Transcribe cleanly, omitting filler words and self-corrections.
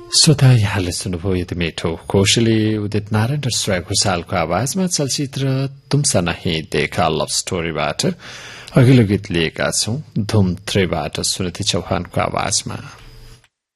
श्रोता यहाँले सुन्नुभयो यति मिठो कौशली उदित नारायण र श्रेया घोषालको आवाजमा चलचित्र तुमसा नहीं देखा लभ स्टोरीबाट अघिल्लो गीत लिएका छौं धुम 3बाट सुनिधि चौहानको आवाजमा।